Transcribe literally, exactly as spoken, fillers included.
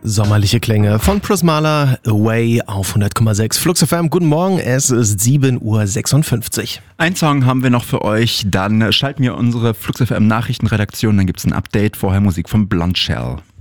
Sommerliche Klänge von Prismala, Away auf hundert Komma sechs. Flux F M, guten Morgen, es ist sieben Uhr sechsundfünfzig. Ein Song haben wir noch für euch, dann schalten wir unsere Flux F M Nachrichtenredaktion, dann gibt's ein Update, vorher Musik von Blondshell.